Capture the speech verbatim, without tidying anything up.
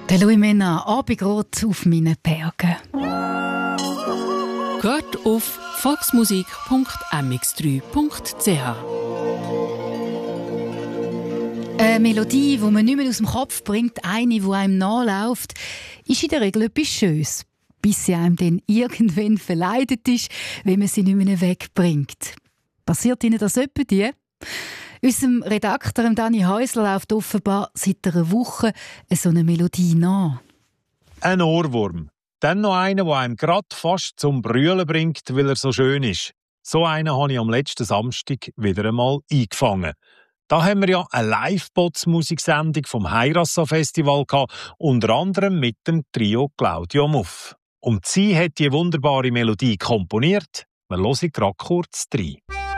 Der Louis Mena, Abendrot auf meinen Bergen. Geht auf volksmusik punkt m x drei punkt c h. Eine Melodie, die man nicht mehr aus dem Kopf bringt, eine, die einem nachläuft, ist in der Regel etwas Schönes, bis sie einem dann irgendwann verleidet ist, wenn man sie nicht mehr wegbringt. Passiert Ihnen das etwa die? Unserem Redakteur Dani Häusler läuft offenbar seit einer Woche so eine Melodie nach. Ein Ohrwurm. Dann noch einer, der einem gerade fast zum Brüllen bringt, weil er so schön ist. So einen habe ich am letzten Samstag wieder einmal eingefangen. Da haben wir ja eine Live-Bots-Musiksendung vom Heirassa-Festival gehabt, unter anderem mit dem Trio Claudio Muff. Und sie hat die wunderbare Melodie komponiert. Wir hören gerade kurz rein.